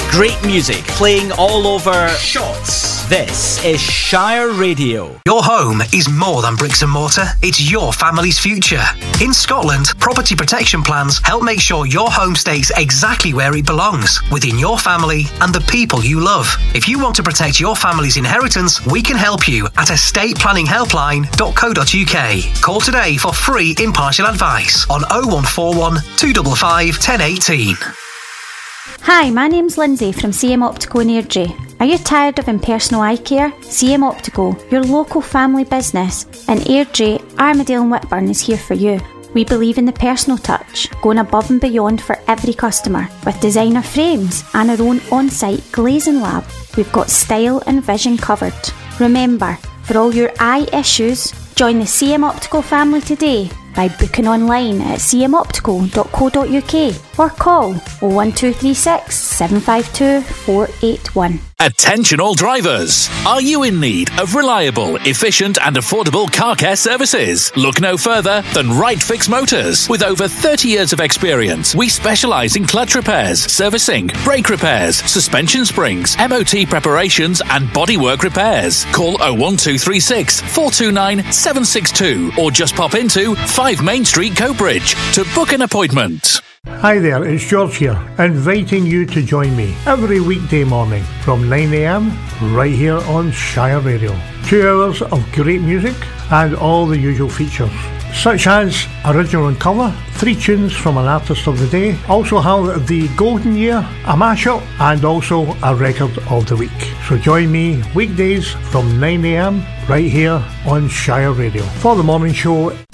Great music playing all over Shotts. This is Shire Radio. Your home is more than bricks and mortar, it's your family's future. In Scotland, property protection plans help make sure your home stays exactly where it belongs, within your family and the people you love. If you want to protect your family's inheritance, we can help you at estateplanningshelpline.co.uk. Call today for free impartial advice on 0141 255 1018. Hi, my name's Lindsay from CM Optical in Airdrie. Are you tired of impersonal eye care? CM Optical, your local family business in Airdrie, Armadale and Whitburn is here for you. We believe in the personal touch, going above and beyond for every customer. With designer frames and our own on-site glazing lab, we've got style and vision covered. Remember, for all your eye issues, join the CM Optical family today by booking online at cmoptical.co.uk or call 01236 752 481. Attention all drivers! Are you in need of reliable, efficient and affordable car care services? Look no further than Right Fix Motors. With over 30 years of experience, we specialise in clutch repairs, servicing, brake repairs, suspension springs, MOT preparations and bodywork repairs. Call 01236 429 762 or just pop into 5 Main Street, Coatbridge to book an appointment. Hi there, it's George here, inviting you to join me every weekday morning from 9am right here on Shire Radio. 2 hours of great music and all the usual features, such as Original and Colour, 3 tunes from an artist of the day, also have the Golden Year, a mashup and also a record of the week. So join me weekdays from 9am right here on Shire Radio for the morning show.